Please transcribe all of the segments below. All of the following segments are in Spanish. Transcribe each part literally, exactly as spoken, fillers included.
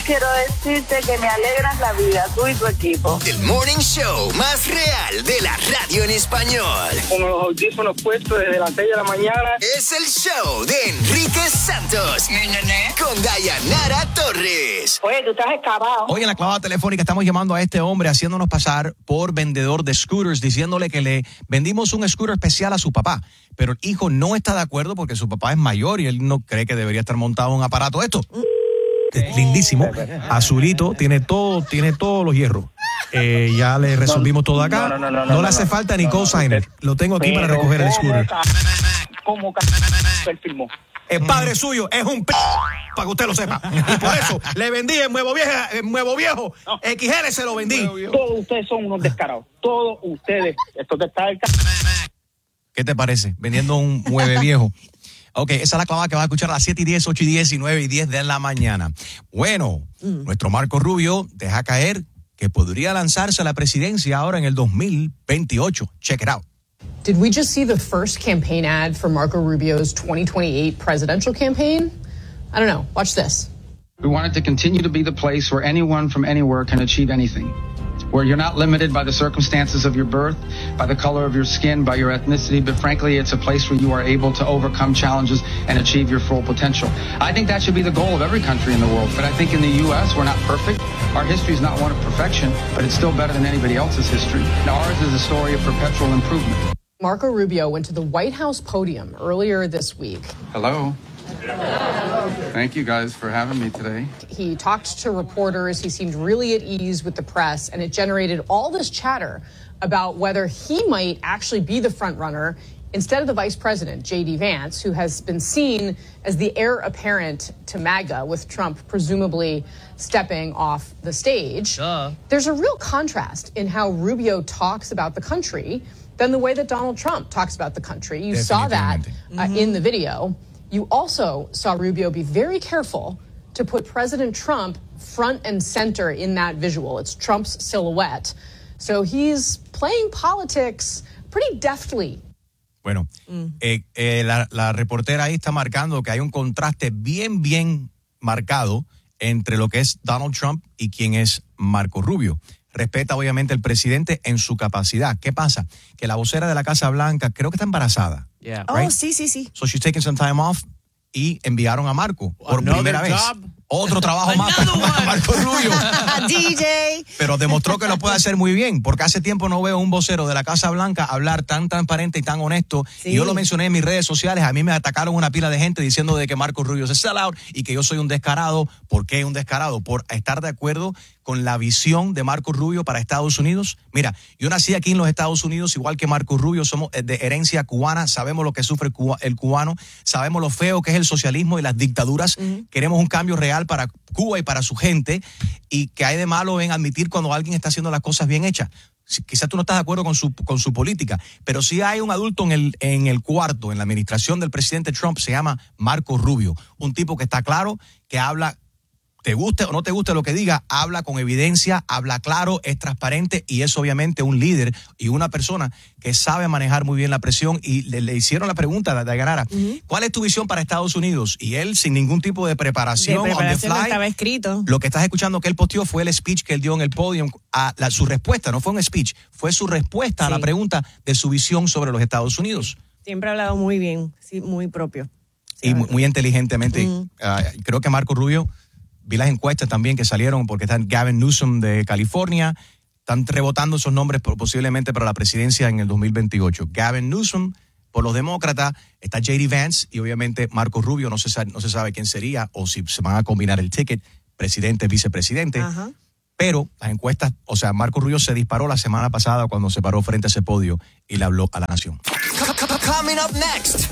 quiero decirte que me alegran la vida, tú y tu equipo. El morning show más real de la radio en español. Con los audífonos puestos desde las seis de la mañana. Es el show de Enrique Santos. Con Dayanara Torres. Oye, tú estás excavado. Hoy en la clavada telefónica estamos llamando a este hombre haciéndonos pasar por vendedor de scooters, diciéndole que le vendimos un scooter especial a su papá. Pero el hijo no está de acuerdo porque su papá es mayor y él no cree que debería estar montado un aparato. Esto es lindísimo, azulito, tiene todo, tiene todos los hierros. Eh, ya le resolvimos todo acá. No, no, no, no, no, no le hace falta ni no, cosigner. No, lo tengo aquí para recoger el scooter. ¿Cómo él filmó? El padre mm. suyo es un p***, para que usted lo sepa. Y por eso le vendí el Nuevo Viejo, el Nuevo Viejo, no. X L se lo vendí. Todos ustedes son unos descarados. Todos ustedes. Esto te está el c... ¿Qué te parece? Vendiendo un Mueve Viejo. Ok, esa es la clavada que vas a escuchar a las siete y diez, ocho y diez y nueve y diez de la mañana. Bueno, mm. nuestro Marco Rubio deja caer que podría lanzarse a la presidencia ahora en el dos mil veintiocho. Check it out. Did we just see the first campaign ad for Marco Rubio's twenty twenty-eight presidential campaign? I don't know. Watch this. We want it to continue to be the place where anyone from anywhere can achieve anything. Where you're not limited by the circumstances of your birth, by the color of your skin, by your ethnicity, but frankly, it's a place where you are able to overcome challenges and achieve your full potential. I think that should be the goal of every country in the world, but I think in the U S, we're not perfect. Our history is not one of perfection, but it's still better than anybody else's history. Now, ours is a story of perpetual improvement. Marco Rubio went to the White House podium earlier this week. Hello. Thank you guys for having me today. He talked to reporters. He seemed really at ease with the press, and it generated all this chatter about whether he might actually be the front runner instead of the vice president, J D Vance, who has been seen as the heir apparent to MAGA, with Trump presumably stepping off the stage. Duh. There's a real contrast in how Rubio talks about the country than the way that Donald Trump talks about the country. You saw that uh, mm-hmm. in the video. You also saw Rubio be very careful to put President Trump front and center in that visual. It's Trump's silhouette. So he's playing politics pretty deftly. Bueno, mm. eh, eh, la, la reportera ahí está marcando que hay un contraste bien, bien marcado entre lo que es Donald Trump y quien es Marco Rubio. Respeta obviamente al presidente en su capacidad. ¿Qué pasa? Que la vocera de la Casa Blanca creo que está embarazada. Yeah. Right? Oh, sí, sí, sí. So she's taking some time off y enviaron a Marco por Another primera vez. Job. Otro trabajo más para Marco Rubio. D J. Pero demostró que lo puede hacer muy bien, porque hace tiempo no veo un vocero de la Casa Blanca hablar tan transparente y tan honesto. Sí. Y yo lo mencioné en mis redes sociales, a mí me atacaron una pila de gente diciendo de que Marco Rubio es sell out y que yo soy un descarado. ¿Por qué un descarado? Por estar de acuerdo con la visión de Marco Rubio para Estados Unidos. Mira, yo nací aquí en los Estados Unidos, igual que Marco Rubio, somos de herencia cubana, sabemos lo que sufre el cubano, sabemos lo feo que es el socialismo y las dictaduras. Uh-huh. Queremos un cambio real para Cuba y para su gente, y que hay de malo en admitir cuando alguien está haciendo las cosas bien hechas. Quizás tú no estás de acuerdo con su, con su política, pero sí hay un adulto en el, en el cuarto, en la administración del presidente Trump, se llama Marco Rubio, un tipo que está claro, que habla, te guste o no te guste lo que diga, habla con evidencia, habla claro, es transparente y es obviamente un líder y una persona que sabe manejar muy bien la presión. Y le, le hicieron la pregunta a Dayanara, uh-huh. ¿cuál es tu visión para Estados Unidos? Y él, sin ningún tipo de preparación, de preparación on the fly, no estaba escrito. Lo que estás escuchando que él posteó fue el speech que él dio en el podium, a la, su respuesta, no fue un speech, fue su respuesta sí. a la pregunta de su visión sobre los Estados Unidos. Siempre ha hablado muy bien, sí, muy propio. Sí, y muy, muy inteligentemente. Uh-huh. Uh, creo que Marco Rubio, vi las encuestas también que salieron porque están Gavin Newsom de California, están rebotando esos nombres posiblemente para la presidencia en el dos mil veintiocho. Gavin Newsom por los demócratas, está J D Vance y obviamente Marco Rubio, no se sabe, no se sabe quién sería o si se van a combinar el ticket, presidente, vicepresidente. Ajá. Pero las encuestas, o sea, Marco Rubio se disparó la semana pasada cuando se paró frente a ese podio y le habló a la nación. Coming up next.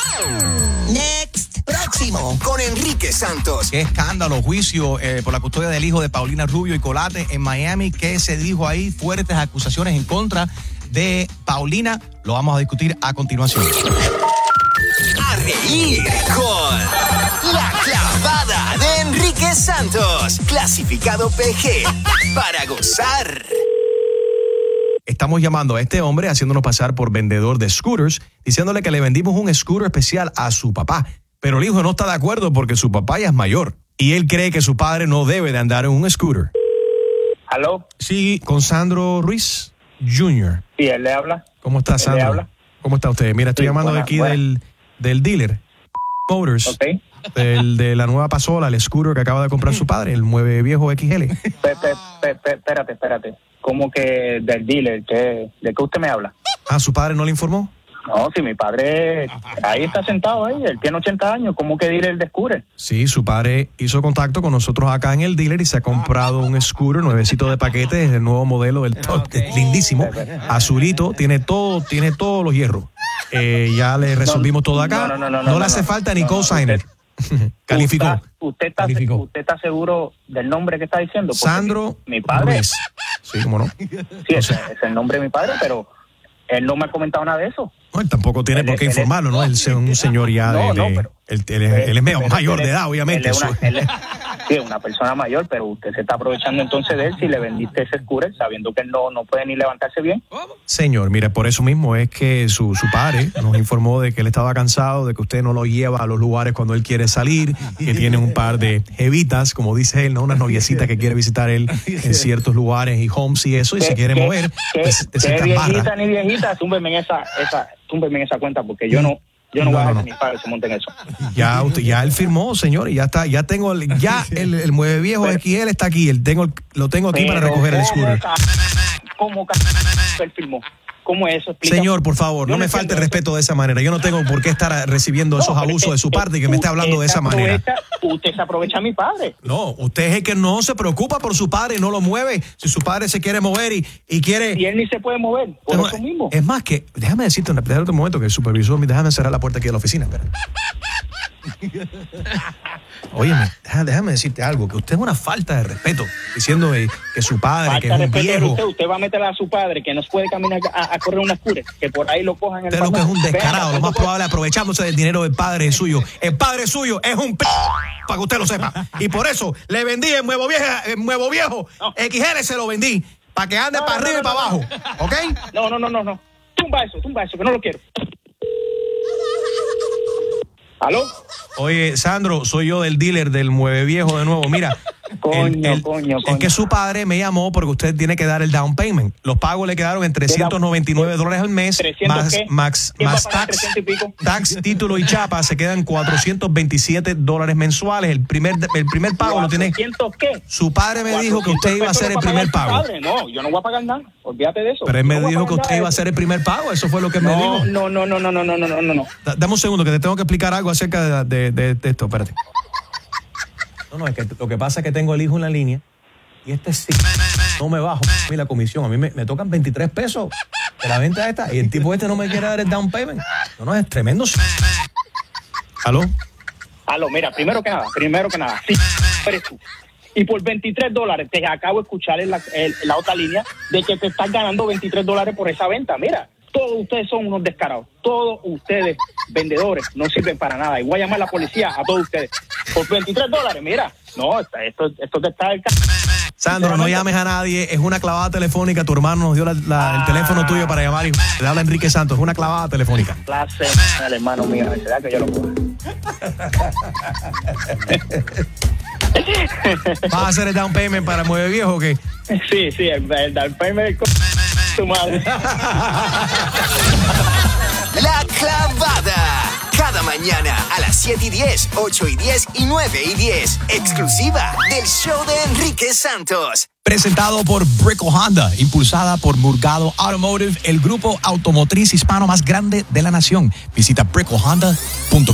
Next. Próximo. Con Enrique Santos. Qué escándalo, juicio eh, por la custodia del hijo de Paulina Rubio y Colate en Miami. ¿Qué se dijo ahí? Fuertes acusaciones en contra de Paulina. Lo vamos a discutir a continuación. A reír con La Clavada de Enrique Santos. Clasificado P G. Para gozar. Estamos llamando a este hombre haciéndonos pasar por vendedor de scooters, diciéndole que le vendimos un scooter especial a su papá. Pero el hijo no está de acuerdo porque su papá ya es mayor y él cree que su padre no debe de andar en un scooter. ¿Aló? Sí, con Sandro Ruiz junior Sí, él le habla. ¿Cómo está, ¿Él le Sandro? habla? ¿Cómo está usted? Mira, estoy Sí, llamando de buena, aquí buena. del, del dealer Motors, Ok. del, de la nueva Pasola, el scooter que acaba de comprar su padre, el Mueve Viejo X L. Pe- pe- pe- pe- espérate, espérate. ¿Cómo que del dealer? ¿Qué, ¿De qué usted me habla? Ah, ¿su padre no le informó? No, si mi padre ahí está sentado ahí, él tiene ochenta años, ¿cómo que dealer de scooter? Sí, su padre hizo contacto con nosotros acá en el dealer y se ha comprado un scooter nuevecito de paquete, es el nuevo modelo del okay. lindísimo, azulito, tiene todo, tiene todos los hierros. Eh, ya le resolvimos todo acá. No, no, no, no, no no, le hace no, falta ni no, no, cosigner. usted- Calificó. Usted, usted, está, Calificó. ¿Usted está seguro del nombre que está diciendo? Porque Sandro Mi, mi padre. Ruiz. Sí, cómo no. Sí, ese es el nombre de mi padre, pero él no me ha comentado nada de eso. No, él tampoco tiene Él por es- qué él es- informarlo, ¿no? Él es un señor ya de... No, no, de- pero- él, él es, él es medio Pero mayor él de es- edad, obviamente. él es una, eso- él es- sí, una persona mayor, pero usted se está aprovechando entonces de él si le vendiste ese scooter sabiendo que él no, no puede ni levantarse bien. Señor, mire, por eso mismo es que su, su padre nos informó de que él estaba cansado, de que usted no lo lleva a los lugares cuando él quiere salir, que tiene un par de jevitas, como dice él, ¿no? Unas noviecitas que quiere visitar él en ciertos lugares y homes y eso, y se quiere ¿Qué- mover qué- de, de qué ciertas viejita barras. ni viejita? Túmbeme en esa, esa, túmbeme en esa cuenta porque yo no, yo no, No, voy a dejar no, que no. mis padres se monten en eso. Ya usted, ya él firmó, señor, y ya está, ya tengo, el, ya el, el Mueve Viejo X L está aquí, el tengo, el- lo tengo aquí para Pero recoger el ¿cómo scooter. ca- ¿Cómo ca- él firmó? ¿Cómo es eso? Explica. Señor, por favor, Yo no me entiendo falte el eso. respeto de esa manera. Yo no tengo por qué estar recibiendo No, esos pero abusos es de su que parte y que me esté hablando de usted esa manera. aprovecha- Usted se aprovecha a mi padre. No, usted es el que no se preocupa por su padre y no lo mueve. Si su padre se quiere mover y, y quiere... Y él ni se puede mover, por No, eso mismo. Es más que, déjame decirte, déjame un momento que el supervisor, déjame cerrar la puerta aquí de la oficina. Espera. Óyeme, déjame, déjame decirte algo, que usted es una falta de respeto, diciendo eh, que su padre, Falta que es de un respeto de viejo, usted, usted va a meter a su padre que no puede caminar a, a correr una scooter, que por ahí lo cojan en el usted lo que es un palmar. descarado, Venga, lo más usted- probable aprovechándose del dinero del padre suyo. El padre suyo es un p para que usted lo sepa. Y por eso le vendí el Nuevo Viejo, el Nuevo Viejo, No. X L se lo vendí, para que ande No, para no, arriba no, y para no, abajo. ¿Ok? No, no, no, no, no. Tumba eso, tumba eso, que no lo quiero. ¿Aló? Oye, Sandro, soy yo del dealer del Mueve Viejo de nuevo. Mira, Coño, coño, es coño. que su padre me llamó porque usted tiene que dar el down payment. Los pagos le quedaron en trescientos noventa y nueve dólares al mes, ¿trescientos más, qué? max, ¿Quién va más a pagar tax, trescientos y pico? tax, título y chapa, se quedan cuatrocientos veintisiete dólares mensuales. El primer, el primer pago lo tiene... ¿cuatrocientos qué? Su padre me dijo que usted iba a hacer el primer pago. No, yo no voy a pagar nada. Olvídate de eso. Pero él me Yo no voy dijo a que pagar usted nada iba a de hacer el primer pago. Eso fue lo que me No, dijo. no, no, no, no, no, no, no, no, no. Da- Dame un segundo que te tengo que explicar algo acerca de, de- de- de esto. Espérate. No, no, es que lo que pasa es que tengo el hijo en la línea y este sí no me bajo a mí la comisión. A mí me, me tocan veintitrés pesos de la venta esta y el tipo este no me quiere dar el down payment. No, no, es tremendo. ¿Aló? Aló, mira, primero que nada, primero que nada, sí, eres tú. Y por veintitrés dólares, te acabo de escuchar en la, en la otra línea de que te estás ganando veintitrés dólares por esa venta. Mira, todos ustedes son unos descarados. Todos ustedes, vendedores, no sirven para nada. Y voy a llamar a la policía a todos ustedes. Por veintitrés dólares, mira. No, esto, esto, esto te está... el ca- Sandro, no llames a nadie. Es una clavada telefónica. Tu hermano nos dio la- la- el teléfono tuyo para llamar y le habla Enrique Santos. Es una clavada telefónica. clase, el hermano mío, ¿será que yo lo puedo? ¿Vas a hacer el down payment para Mueve Viejo o qué? Sí, sí, el, el, el primer co- tu madre. La Clavada. Cada mañana a las siete y diez, ocho y diez y nueve y diez. Exclusiva del show de Enrique Santos. Presentado por Brickell Honda, impulsada por Murgado Automotive, el grupo automotriz hispano más grande de la nación. Visita brickell honda punto com.